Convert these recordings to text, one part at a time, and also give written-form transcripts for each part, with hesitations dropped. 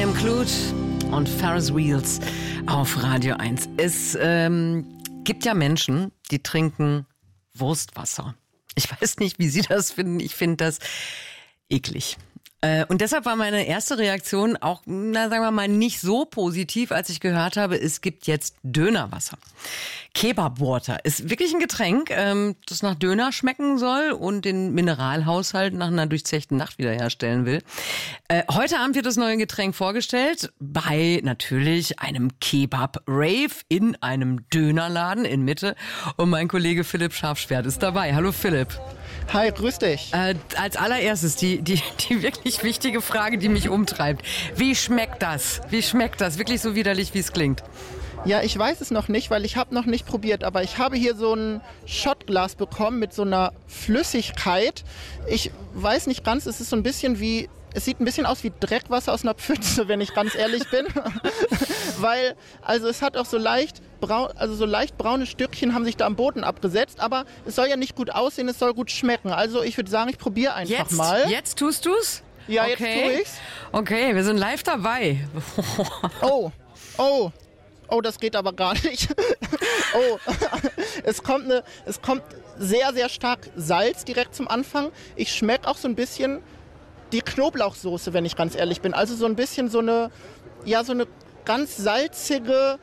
Graham Clute und Ferris Wheels auf Radio 1. Es gibt ja Menschen, die trinken Wurstwasser. Ich weiß nicht, wie Sie das finden. Ich finde das eklig. Und deshalb war meine erste Reaktion auch, sagen wir mal, nicht so positiv, als ich gehört habe, es gibt jetzt Dönerwasser. Kebab Water ist wirklich ein Getränk, das nach Döner schmecken soll und den Mineralhaushalt nach einer durchzechten Nacht wiederherstellen will. Heute Abend wird das neue Getränk vorgestellt bei natürlich einem Kebab-Rave in einem Dönerladen in Mitte. Und mein Kollege Philipp Scharfschwert ist dabei. Hallo Philipp. Hi, grüß dich. Als allererstes die wirklich wichtige Frage, die mich umtreibt. Wie schmeckt das? Wie schmeckt das? Wirklich so widerlich, wie es klingt. Ja, ich weiß es noch nicht, weil ich habe noch nicht probiert, aber ich habe hier so ein Shotglas bekommen mit so einer Flüssigkeit. Ich weiß nicht ganz, es ist so ein bisschen wie, es sieht ein bisschen aus wie Dreckwasser aus einer Pfütze, wenn ich ganz ehrlich bin. Weil, also es hat auch so leicht braune Stückchen haben sich da am Boden abgesetzt, aber es soll ja nicht gut aussehen, es soll gut schmecken. Also ich würde sagen, ich probiere einfach mal. Jetzt tust du's? Ja, okay. Jetzt tue ich's. Okay, wir sind live dabei. Oh, das geht aber gar nicht. Oh, es kommt sehr, sehr stark Salz direkt zum Anfang. Ich schmecke auch so ein bisschen die Knoblauchsoße, wenn ich ganz ehrlich bin. Also so ein bisschen so eine ganz salzige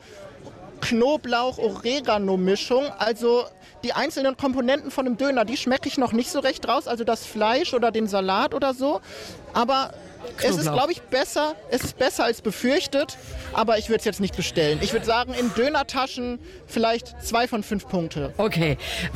Knoblauch-Oregano-Mischung. Also die einzelnen Komponenten von einem Döner, die schmecke ich noch nicht so recht raus. Also das Fleisch oder den Salat oder so. Aber es ist, glaube ich, besser. Es ist besser als befürchtet. Aber ich würde es jetzt nicht bestellen. Ich würde sagen, in Dönertaschen vielleicht 2 von 5 Punkte. Okay.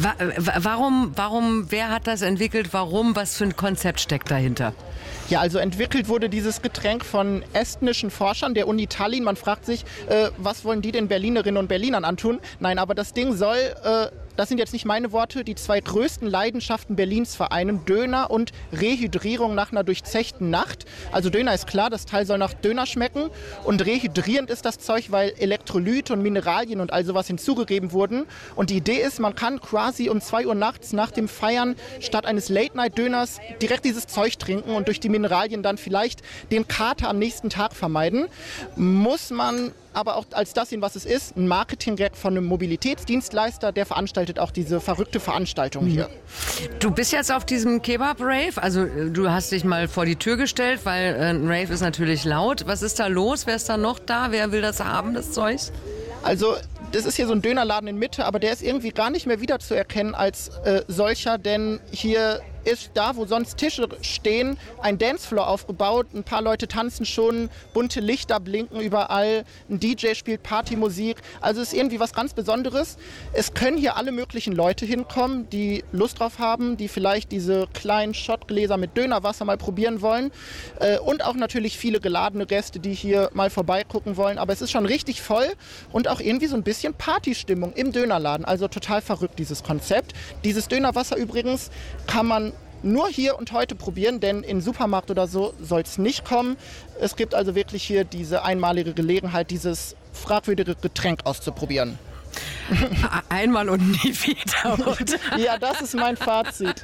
Warum, wer hat das entwickelt? Warum? Was für ein Konzept steckt dahinter? Ja, also entwickelt wurde dieses Getränk von estnischen Forschern der Uni Tallinn. Man fragt sich, was wollen die den Berlinerinnen und Berlinern antun? Nein, aber das Ding soll, das sind jetzt nicht meine Worte, die 2 größten Leidenschaften Berlins vereinen: Döner und Rehydrierung nach einer durchzechten Nacht. Also Döner ist klar, das Teil soll nach Döner schmecken. Und rehydrierend ist das Zeug, weil Elektrolyte und Mineralien und all sowas hinzugegeben wurden. Und die Idee ist, man kann quasi um 2 Uhr nachts nach dem Feiern statt eines Late-Night-Döners direkt dieses Zeug trinken und durch die Mineralien dann vielleicht den Kater am nächsten Tag vermeiden. Muss man aber auch als das sehen, was es ist, ein Marketing-Gag von einem Mobilitätsdienstleister, der veranstaltet auch diese verrückte Veranstaltung hier. Du bist jetzt auf diesem Kebab-Rave, also du hast dich mal vor die Tür gestellt, weil ein Rave ist natürlich laut. Was ist da los? Wer ist da noch da? Wer will das haben, das Zeug? Also das ist hier so ein Dönerladen in Mitte, aber der ist irgendwie gar nicht mehr wiederzuerkennen als solcher, denn hier ist da, wo sonst Tische stehen, ein Dancefloor aufgebaut. Ein paar Leute tanzen schon, bunte Lichter blinken überall, ein DJ spielt Partymusik. Also es ist irgendwie was ganz Besonderes. Es können hier alle möglichen Leute hinkommen, die Lust drauf haben, die vielleicht diese kleinen Shotgläser mit Dönerwasser mal probieren wollen. Und auch natürlich viele geladene Gäste, die hier mal vorbeigucken wollen. Aber es ist schon richtig voll und auch irgendwie so ein bisschen Partystimmung im Dönerladen. Also total verrückt, dieses Konzept. Dieses Dönerwasser übrigens kann man nur hier und heute probieren, denn in Supermarkt oder so soll es nicht kommen. Es gibt also wirklich hier diese einmalige Gelegenheit, dieses fragwürdige Getränk auszuprobieren. Einmal und nie wieder, oder? Ja, das ist mein Fazit.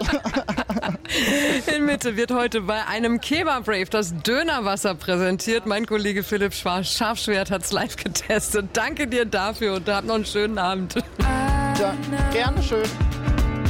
In Mitte wird heute bei einem Kebab-Rave das Dönerwasser präsentiert. Mein Kollege Philipp Scharfschwert hat es live getestet. Danke dir dafür und habt noch einen schönen Abend. Ja, gerne schön.